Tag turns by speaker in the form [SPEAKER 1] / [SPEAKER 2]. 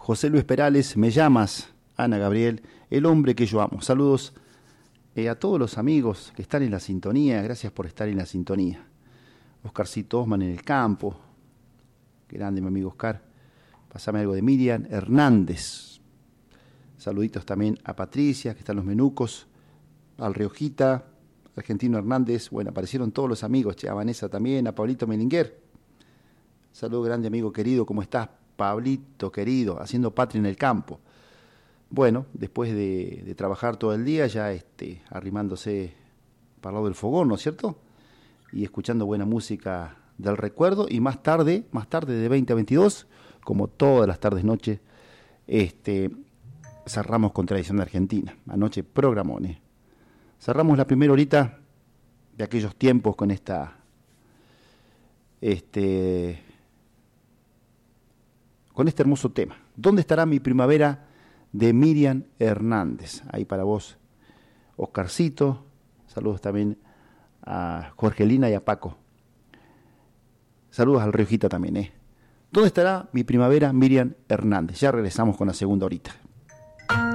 [SPEAKER 1] José Luis Perales, Me llamas, Ana Gabriel, El hombre que yo amo. Saludos a todos los amigos que están en la sintonía, gracias por estar en la sintonía. Oscarcito Osman en el campo, grande mi amigo Oscar. Pasame algo de Miriam Hernández. Saluditos también a Patricia, que está en los Menucos, al Riojita, Argentino Hernández. Bueno, aparecieron todos los amigos, a Vanessa también, a Pablito Melinguer. Saludo grande amigo querido, ¿cómo estás, Pablito querido? Haciendo patria en el campo. Bueno, después de trabajar todo el día, ya arrimándose para el lado del fogón, ¿no es cierto? Y escuchando buena música del recuerdo, y más tarde de 20 a 22, como todas las tardes noches, cerramos con Tradición de Argentina. Anoche programones. Cerramos la primera horita de aquellos tiempos con con este hermoso tema. ¿Dónde estará mi primavera? De Miriam Hernández. Ahí para vos, Oscarcito. Saludos también a Jorgelina y a Paco. Saludos al Riojita también, ¿Dónde estará mi primavera? Miriam Hernández. Ya regresamos con la segunda horita.